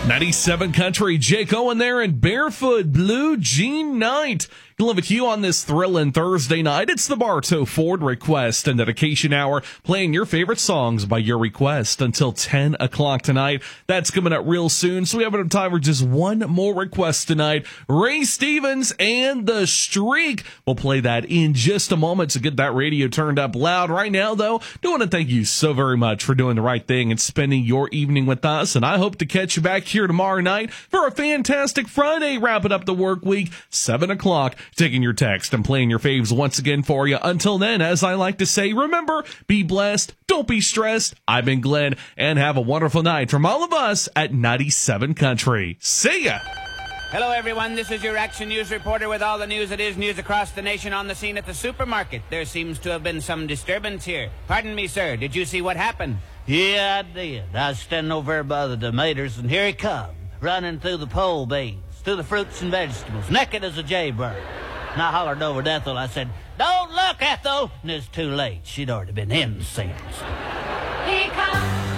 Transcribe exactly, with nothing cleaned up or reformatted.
ninety-seven Country, Jake Owen there, and Barefoot Blue Jean Night. Gonna live with you on this thrilling Thursday night. It's the Bartow Ford Request and Dedication Hour, playing your favorite songs by your request until ten o'clock tonight. That's coming up real soon, so we have enough time for just one more request tonight. Ray Stevens and The Streak. We'll play that in just a moment, so get that radio turned up loud. Right now, though, do want to thank you so very much for doing the right thing and spending your evening with us, and I hope to catch you back here tomorrow night for a fantastic Friday, wrapping up the work week, seven o'clock. Taking your text and playing your faves once again for you. Until then, as I like to say, remember, be blessed, don't be stressed. I've been Glenn, and have a wonderful night from all of us at ninety-seven Country. See ya! Hello, everyone. This is your Action News reporter with all the news that is news across the nation on the scene at the supermarket. There seems to have been some disturbance here. Pardon me, sir. Did you see what happened? Yeah, I did. I was standing over there by the tomatoes, and here he come, running through the pole beans, through the fruits and vegetables, naked as a jaybird. And I hollered over to Ethel. I said, "Don't look, Ethel!" And it's too late. She'd already been incensed.